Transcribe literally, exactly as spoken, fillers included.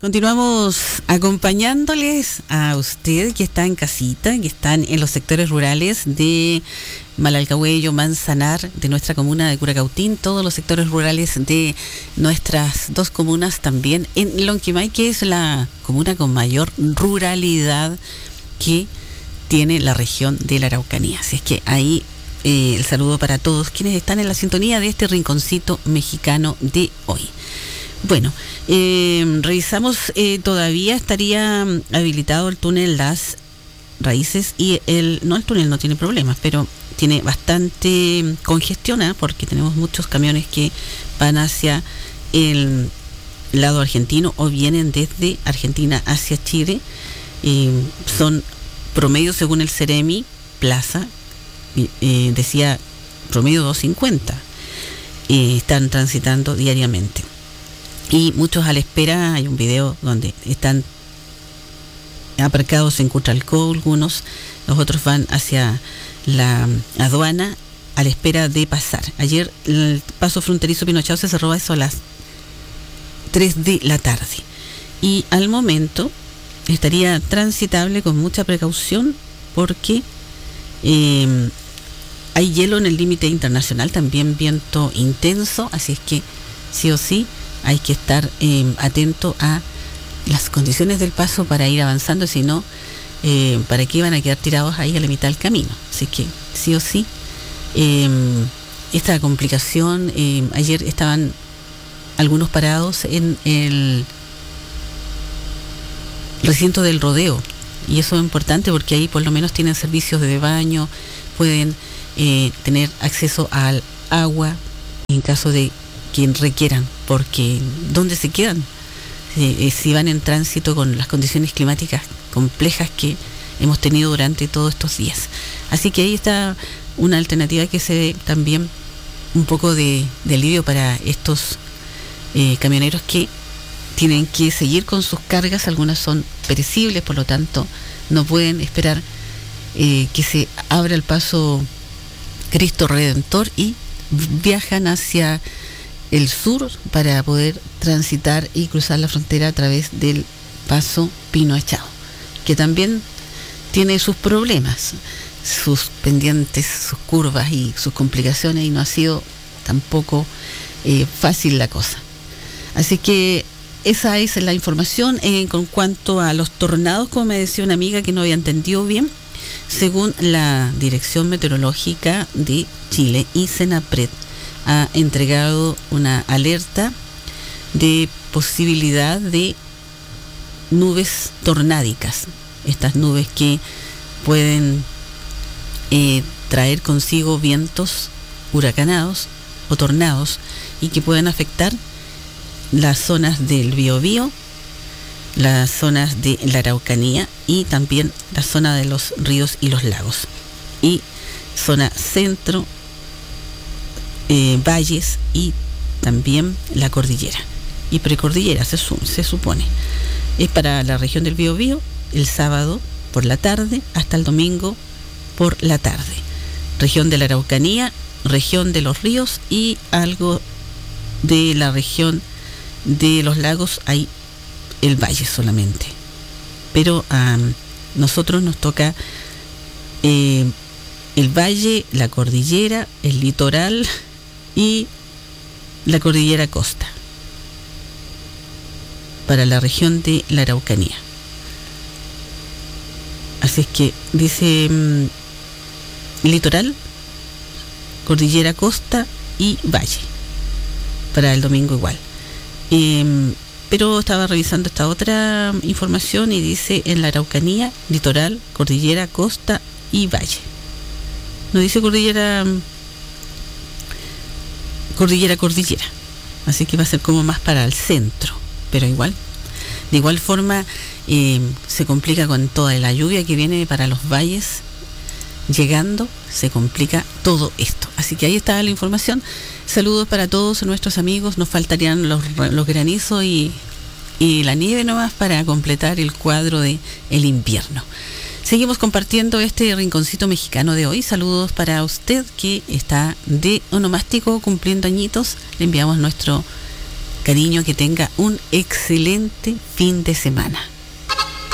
Continuamos acompañándoles a usted que está en casita, que están en los sectores rurales de Malalcahuello, Manzanar, de nuestra comuna de Curacautín, todos los sectores rurales de nuestras dos comunas también en Lonquimay, que es la comuna con mayor ruralidad que tiene la región de la Araucanía. Así es que ahí eh, el saludo para todos quienes están en la sintonía de este rinconcito mexicano de hoy. Bueno, eh, revisamos, eh, todavía estaría habilitado el túnel Las Raíces y el, no el túnel no tiene problemas, pero tiene bastante congestión, ¿eh? Porque tenemos muchos camiones que van hacia el lado argentino o vienen desde Argentina hacia Chile. Eh, son promedio según el Ceremi Plaza, eh, decía promedio doscientos cincuenta, eh, están transitando diariamente. Y muchos a la espera, hay un video donde están aparcados en Cutralcó algunos, los otros van hacia la aduana a la espera de pasar. Ayer el paso fronterizo Pinochao se cerró a eso a las tres de la tarde. Y al momento estaría transitable con mucha precaución porque eh, hay hielo en el límite internacional, también viento intenso, así es que sí o sí hay que estar eh, atento a las condiciones del paso para ir avanzando, si no, eh, para que iban a quedar tirados ahí a la mitad del camino. Así que sí o sí, eh, esta complicación, eh, ayer estaban algunos parados en el recinto del rodeo, y eso es importante porque ahí por lo menos tienen servicios de baño, pueden eh, tener acceso al agua en caso de quien requieran, porque ¿dónde se quedan? Eh, si van en tránsito con las condiciones climáticas complejas que hemos tenido durante todos estos días. Así que ahí está una alternativa que se ve también un poco de, de alivio para estos eh, camioneros que tienen que seguir con sus cargas. Algunas son perecibles, por lo tanto no pueden esperar eh, que se abra el paso Cristo Redentor y viajan hacia el sur para poder transitar y cruzar la frontera a través del paso Pinochao, que también tiene sus problemas, sus pendientes, sus curvas y sus complicaciones, y no ha sido tampoco eh, fácil la cosa. Así que esa es la información. Eh, con cuanto a los tornados, como me decía una amiga que no había entendido bien, según la Dirección Meteorológica de Chile y Senapred, ha entregado una alerta de posibilidad de nubes tornádicas. Estas nubes que pueden eh, traer consigo vientos huracanados o tornados y que pueden afectar las zonas del Biobío, las zonas de la Araucanía y también la zona de los ríos y los lagos, y zona centro, Eh, valles y también la cordillera y precordillera se, su, se supone. Es para la región del Biobío el sábado por la tarde hasta el domingo por la tarde. Región de la Araucanía, región de los ríos y algo de la región de los lagos, hay el valle solamente. Pero a um, nosotros nos toca eh, el valle, la cordillera, el litoral y la cordillera costa para la región de la Araucanía. Así es que dice mmm, litoral, cordillera costa y valle para el domingo igual. Eh, pero estaba revisando esta otra información y dice en la Araucanía, litoral, cordillera costa y valle. No dice cordillera cordillera, cordillera. Así que va a ser como más para el centro, pero igual. De igual forma, eh, se complica con toda la lluvia que viene para los valles. Llegando, se complica todo esto. Así que ahí está la información. Saludos para todos nuestros amigos. Nos faltarían los, los granizos y, y la nieve nomás para completar el cuadro de el invierno. Seguimos compartiendo este rinconcito mexicano de hoy. Saludos para usted que está de onomástico cumpliendo añitos. Le enviamos nuestro Cariño, que tenga un excelente fin de semana.